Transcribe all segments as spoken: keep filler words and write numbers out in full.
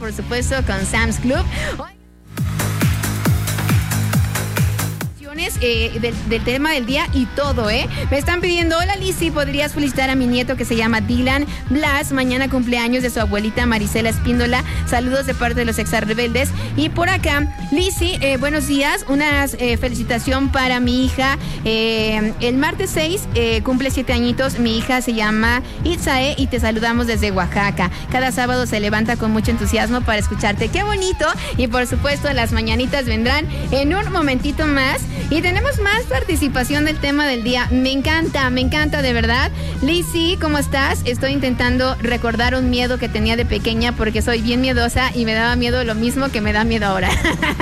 por supuesto, con Sam's Club. Eh, del, del tema del día y todo, ¿eh? Me están pidiendo, hola Lizzy, ¿podrías felicitar a mi nieto que se llama Dylan Blas? Mañana cumpleaños de su abuelita Marisela Espíndola. Saludos de parte de los Exarrebeldes. Y por acá, Lizzy, eh, buenos días. Una eh, felicitación para mi hija. Eh, el martes seis eh, cumple siete añitos. Mi hija se llama Itzae y te saludamos desde Oaxaca. Cada sábado se levanta con mucho entusiasmo para escucharte. ¡Qué bonito! Y por supuesto, las mañanitas vendrán en un momentito más. Y tenemos más participación del tema del día. Me encanta, me encanta de verdad. Lizzy, ¿cómo estás? Estoy intentando recordar un miedo que tenía de pequeña porque soy bien miedosa y me daba miedo lo mismo que me da miedo ahora.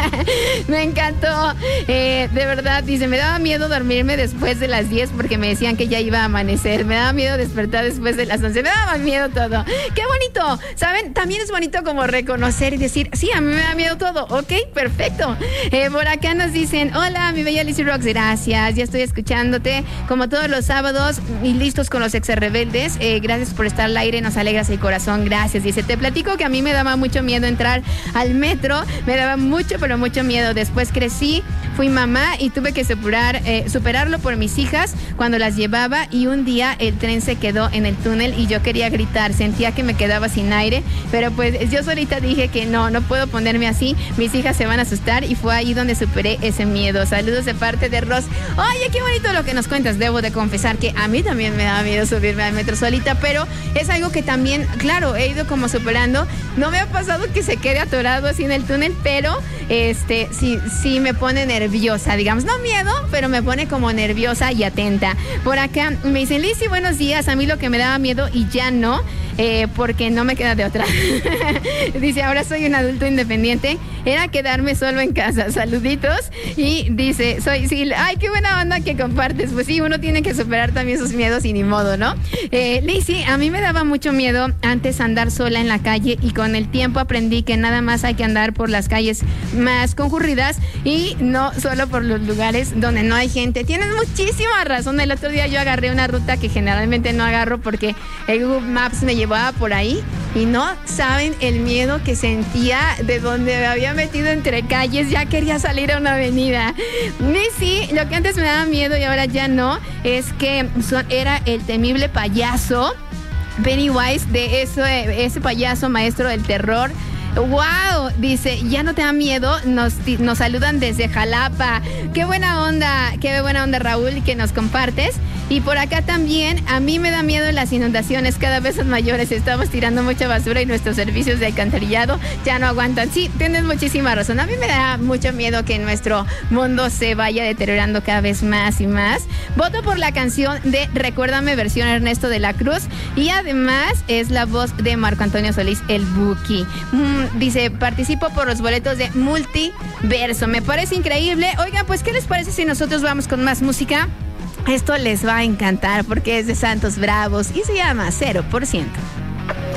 Me encantó. Eh, de verdad, dice, me daba miedo dormirme después de las diez porque me decían que ya iba a amanecer. Me daba miedo despertar después de las once. Me daba miedo todo. ¡Qué bonito! ¿Saben? También es bonito como reconocer y decir, sí, a mí me da miedo todo. Ok, perfecto. Eh, por acá nos dicen, hola, mi bella Lizzy Rocks, gracias, ya estoy escuchándote como todos los sábados y listos con los Exarrebeldes. Eh, gracias por estar al aire, nos alegras el corazón, gracias. Dice, te platico que a mí me daba mucho miedo entrar al metro, me daba mucho, pero mucho miedo. Después crecí, fui mamá y tuve que superar, eh, superarlo por mis hijas cuando las llevaba y un día el tren se quedó en el túnel y yo quería gritar, sentía que me quedaba sin aire, pero pues yo solita dije que no, no puedo ponerme así, mis hijas se van a asustar y fue ahí donde superé ese miedo. Saludos de parte de Ross. Oye, qué bonito lo que nos cuentas. Debo de confesar que a mí también me da miedo subirme al metro solita, pero es algo que también, claro, he ido como superando. No me ha pasado que se quede atorado así en el túnel, pero este sí, sí me pone nerviosa, digamos, no miedo, pero me pone como nerviosa y atenta. Por acá me dicen, Lizzy, buenos días. A mí lo que me daba miedo y ya no, eh, porque no me queda de otra. Dice, ahora soy un adulto independiente, era quedarme solo en casa. Saluditos. Y dice, soy, sí, ay, qué buena onda que compartes. Pues sí, uno tiene que superar también sus miedos y ni modo, ¿no? Eh, Lizzy, a mí me daba mucho miedo antes andar sola en la calle y con el tiempo aprendí que nada más hay que andar por las calles más concurridas y no solo por los lugares donde no hay gente. Tienes muchísima razón. El otro día yo agarré una ruta que generalmente no agarro porque el Google Maps me llevaba por ahí y no saben el miedo que sentía de donde me había metido entre calles. Ya quería salir a una avenida. Lizzy, lo que antes me daba miedo y ahora ya no, es que son, era el temible payaso Pennywise, de eso, ese payaso maestro del terror. ¡Wow! Dice, ya no te da miedo, nos, nos saludan desde Jalapa. ¡Qué buena onda! ¡Qué buena onda, Raúl, que nos compartes! Y por acá también, a mí me da miedo las inundaciones, cada vez son mayores, estamos tirando mucha basura y nuestros servicios de alcantarillado ya no aguantan. Sí, tienes muchísima razón, a mí me da mucho miedo que nuestro mundo se vaya deteriorando cada vez más y más. Voto por la canción de Recuérdame, versión Ernesto de la Cruz, y además es la voz de Marco Antonio Solís, el Buki. Mm, dice, participo por los boletos de Multiverso, me parece increíble. Oigan, pues, ¿qué les parece si nosotros vamos con más música? Esto les va a encantar porque es de Santos Bravos y se llama cero por ciento.